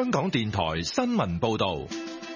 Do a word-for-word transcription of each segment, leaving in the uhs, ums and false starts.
香港電台新聞報道。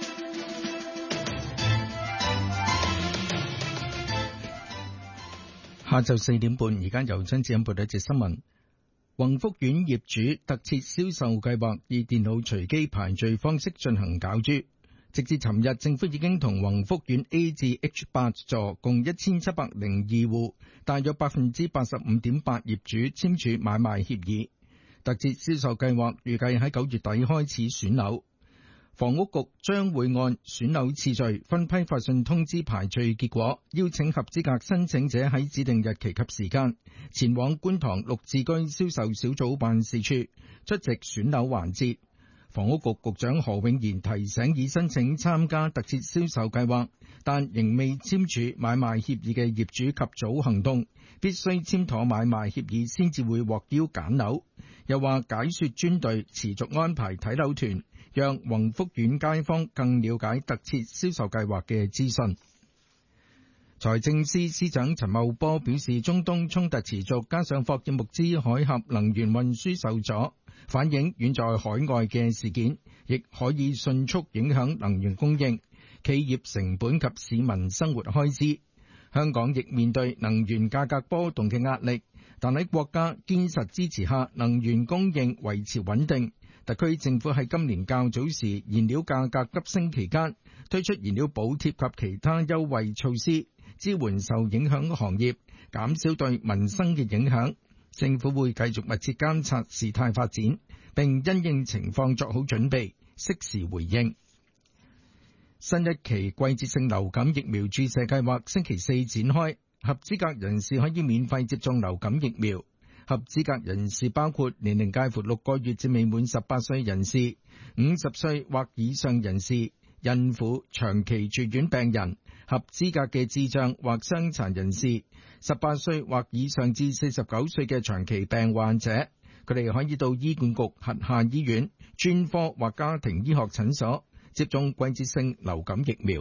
下晝四點半，而家由張志欣報道一節新聞。宏福苑業主特設銷售計劃以電腦隨機排序方式進行攪珠。直至尋日，政府已經同宏福苑 A 至 H 八座共一千七百零二戶，大約百分之八十五點八業主簽署買賣協議。特設銷售計劃預計喺九月底開始選樓。房屋局將會按選樓次序分批發信通知排序結果，邀請合資格申請者喺指定日期及時間前往觀塘綠置居銷售小組辦事處出席選樓環節。房屋局局長何永賢提醒已申請參加特設銷售計劃但仍未簽署買賣協議嘅業主及早行動，必須簽妥買賣協議先至會獲邀揀樓。又話解說專隊持續安排睇樓團，讓宏福苑街坊更了解特設銷售計劃嘅資訊。財政司司長陳茂波表示，中東衝突持續，加上霍爾木茲海峽能源運輸受阻，反映遠在海外嘅事件，亦可以迅速影響能源供應、企業成本及市民生活開支。香港亦面對能源價格波動嘅壓力，但喺國家堅實支持下，能源供應維持穩定。特區政府喺今年較早時燃料價格急升期間，推出燃料補貼及其他優惠措施，支援受影響行業，減少對民生嘅影響。政府會繼續密切監察事態發展，並因應情況作好準備，適時回應。新一期季節性流感疫苗注射計劃星期四展開，合資格人士可以免費接種流感疫苗。合資格人士包括年齡介乎六個月至未滿十八歲人士、五十歲或以上人士、孕婦、長期住院病人、合資格嘅智障或傷殘人士、十八歲或以上至四十九歲嘅長期病患者。佢哋可以到醫管局轄下醫院、專科或家庭醫學診所接種季節性流感疫苗。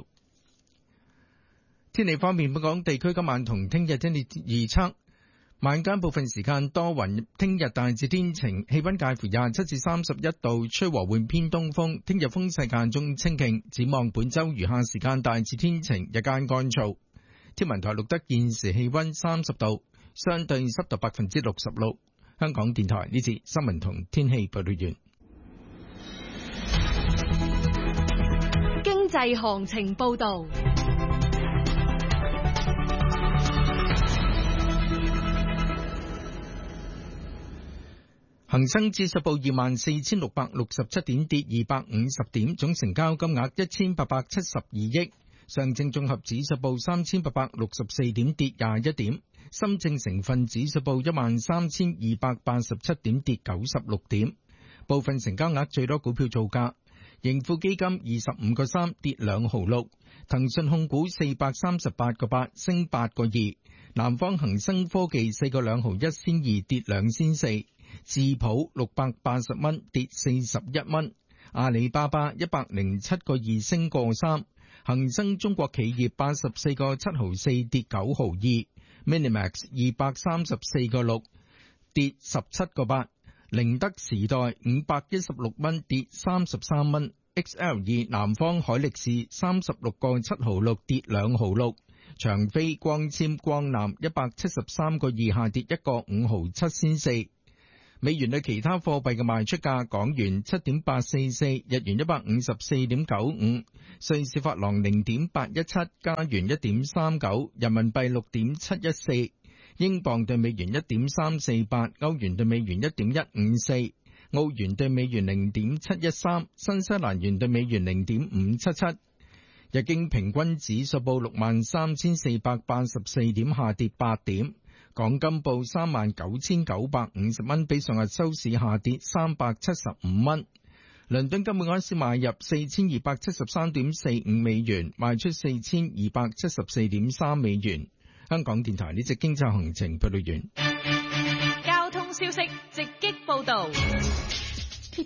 天氣方面，本港地區今晚同聽日天氣預測，晚間部分時間多雲，聽日大致天晴，氣溫介乎廿七至三十一度，吹和緩偏東風，聽日風勢間中清勁。展望本周餘下時間大致天晴，日間乾燥。天文台錄得現時氣溫三十度，相對濕度百分之六十六。香港電台呢次新聞同天氣報道完。 經濟行情報道。 恒生指數報二萬四千六百六十七點，跌二百五十點，總成交金額一千八百七十二億。上證綜合指數報三千八百六十四點，跌廿一點。深證成分指數報一萬三千二百八十七點，跌九十六點。部分成交額最多股票造價：盈富基金二十五個三，跌兩毫六；騰訊控股四百三十八個八，升八個二；南方恒生科技四個兩毫一仙二，跌兩仙四；智普六百八十蚊，跌四十一蚊；阿里巴巴一百零七個二，升個三；恒生中國企業八十四個七毫四，跌九毫二；Minimax 二百三十四個六，跌十七個八；寧德時代五百一十六蚊，跌三十三蚊；X L 二南方海力士三十六個七毫六，跌兩毫六；長飛光纖光纜一百七十三個二，下跌一個五毫七仙四。美元對其他貨幣嘅賣出價：港元七點八四四，日元一百五十四點九五，瑞士法郎零點八一七，加元一點三九，人民幣六點七一四，英鎊對美元一點三四八，歐元對美元一點一五四，澳元對美元零點七一三，新西蘭元對美元零點五七七。日經平均指數報六萬三千四百八十四點，下跌八點。港金報三萬九千九百五十蚊，比上日收市下跌三百七十五蚊。倫敦金每盎司買入四千二百七十三點四五美元，賣出四千二百七十四點三美元。香港電台呢隻經濟行程報道完。 交通消息直擊報道。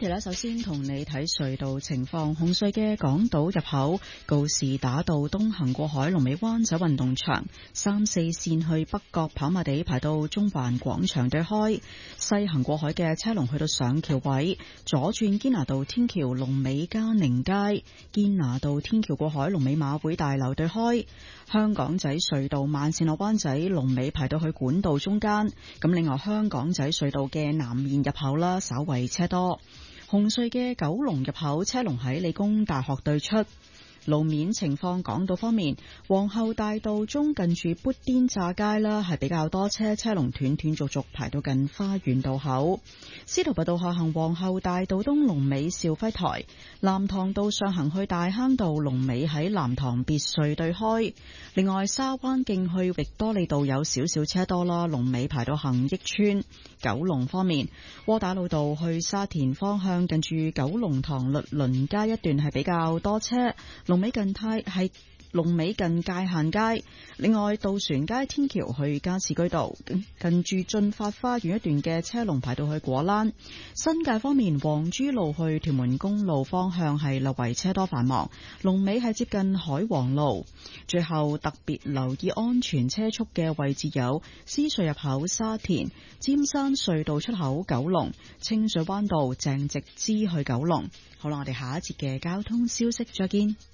Kitty 呢，首先同你睇隧道情況。紅隧嘅港島入口告士打道東行過海，龍尾灣仔運動場；三四線去北角跑馬地排到中環廣場對開。西行過海嘅車龍去到上橋位，左轉堅拿道天橋龍尾嘉寧街，堅拿道天橋過海龍尾馬會大樓對開。香港仔隧道慢線落灣仔龍尾排到去管道中間。咁另外香港仔隧道嘅南面入口啦，稍為車多。紅隧嘅九龍入口車龍喺理工大學對出。路面情況，港島方面，皇后大道中近住砵甸乍街啦，係比較多車，車龍斷斷續續排到近花園道口。司徒拔道下行皇后大道東龍尾兆輝台，藍塘道上行去大坑道龍尾喺藍塘別墅對開。另外沙灣徑去域多利道有少少車多啦，龍尾排到恒益村。九龍方面，窩打老道去沙田方向近住九龍塘律倫街一段係比較多車，龍尾近太係龍尾近界限街。另外渡船街天橋去加士居道近住駿發花園一段嘅車龍排到去果欄。新界方面，黃珠路去屯門公路方向係略為車多繁忙，龍尾係接近海皇路。最後特別留意安全車速嘅位置有獅隧入口沙田、尖山隧道出口九龍、清水灣道鄭直支去九龍。好啦，我哋下一節嘅交通消息再見。